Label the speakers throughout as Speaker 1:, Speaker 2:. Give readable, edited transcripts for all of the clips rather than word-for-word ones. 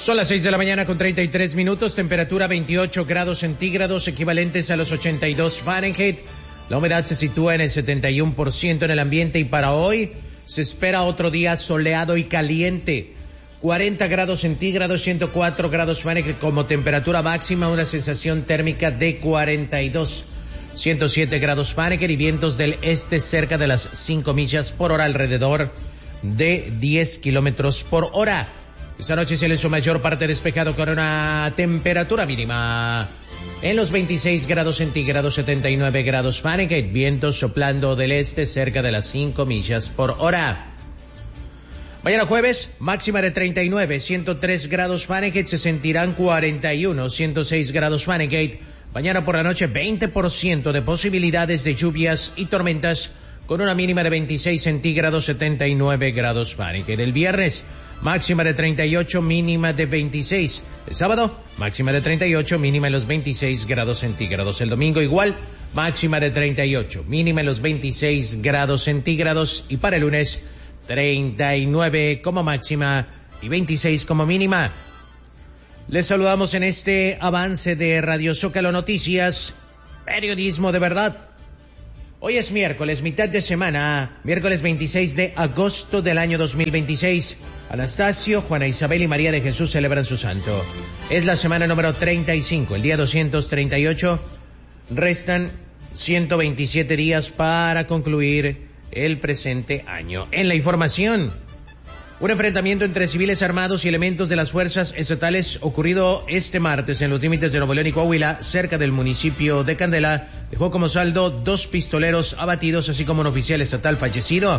Speaker 1: Son las 6 de la mañana con 33 minutos, temperatura 28 grados centígrados, equivalentes a los 82 Fahrenheit. La humedad se sitúa en el 71% en el ambiente y para hoy se espera otro día soleado y caliente. 40 grados centígrados, 104 grados Fahrenheit como temperatura máxima, una sensación térmica de 42. 107 grados Fahrenheit y vientos del este cerca de las 5 millas por hora, alrededor de 10 kilómetros por hora. Esta noche cielo en su mayor parte despejado con una temperatura mínima en los 26 grados centígrados, 79 grados Fahrenheit, vientos soplando del este cerca de las 5 millas por hora. Mañana jueves, máxima de 39, 103 grados Fahrenheit, se sentirán 41, 106 grados Fahrenheit. Mañana por la noche 20% de posibilidades de lluvias y tormentas con una mínima de 26 centígrados, 79 grados Fahrenheit. El viernes, máxima de 38, mínima de 26. El sábado, máxima de 38, mínima en los 26 grados centígrados. El domingo igual, máxima de 38, mínima en los 26 grados centígrados. Y para el lunes, 39 como máxima y 26 como mínima. Les saludamos en este avance de Radio Zócalo Noticias, periodismo de verdad. Hoy es miércoles, mitad de semana, miércoles 26 de agosto del año 2026. Anastasio, Juana Isabel y María de Jesús celebran su santo. Es la semana número 35, el día 238. Restan 127 días para concluir el presente año. En la información, un enfrentamiento entre civiles armados y elementos de las fuerzas estatales ocurrido este martes en los límites de Nuevo León y Coahuila, cerca del municipio de Candela, dejó como saldo 2 pistoleros abatidos, así como un oficial estatal fallecido.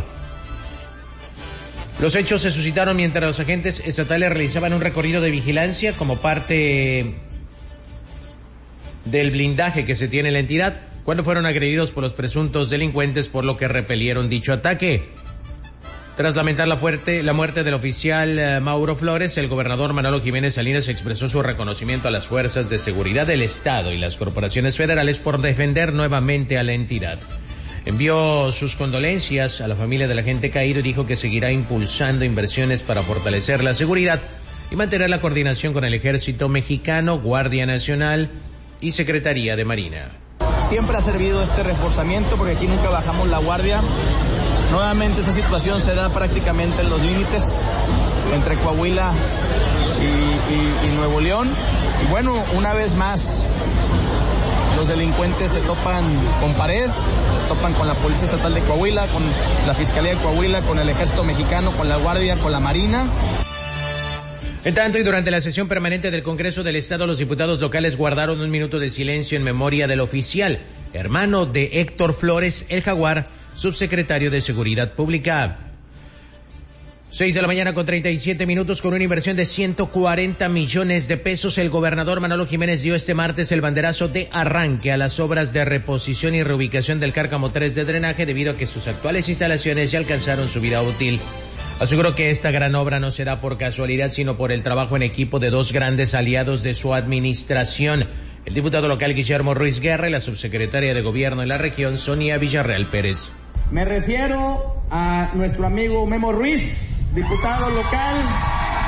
Speaker 1: Los hechos se suscitaron mientras los agentes estatales realizaban un recorrido de vigilancia como parte del blindaje que se tiene en la entidad, cuando fueron agredidos por los presuntos delincuentes, por lo que repelieron dicho ataque. Tras lamentar la muerte del oficial Mauro Flores, el gobernador Manolo Jiménez Salinas expresó su reconocimiento a las fuerzas de seguridad del Estado y las corporaciones federales por defender nuevamente a la entidad. Envió sus condolencias a la familia del agente caído y dijo que seguirá impulsando inversiones para fortalecer la seguridad y mantener la coordinación con el Ejército Mexicano, Guardia Nacional y Secretaría de Marina.
Speaker 2: Siempre ha servido este reforzamiento porque aquí nunca bajamos la guardia. Nuevamente esta situación se da prácticamente en los límites entre Coahuila y Nuevo León. Y bueno, una vez más los delincuentes se topan con pared, se topan con la Policía Estatal de Coahuila, con la Fiscalía de Coahuila, con el Ejército Mexicano, con la Guardia, con la Marina.
Speaker 1: En tanto, y durante la sesión permanente del Congreso del Estado, los diputados locales guardaron un minuto de silencio en memoria del oficial, hermano de Héctor Flores, el Jaguar, subsecretario de Seguridad Pública. 6 de la mañana con 37 minutos, con una inversión de 140 millones de pesos, el gobernador Manolo Jiménez dio este martes el banderazo de arranque a las obras de reposición y reubicación del Cárcamo 3 de drenaje, debido a que sus actuales instalaciones ya alcanzaron su vida útil. Aseguró que esta gran obra no será por casualidad, sino por el trabajo en equipo de 2 grandes aliados de su administración, el diputado local Guillermo Ruiz Guerra y la subsecretaria de Gobierno en la región, Sonia Villarreal Pérez.
Speaker 3: Me refiero a nuestro amigo Memo Ruiz, diputado local,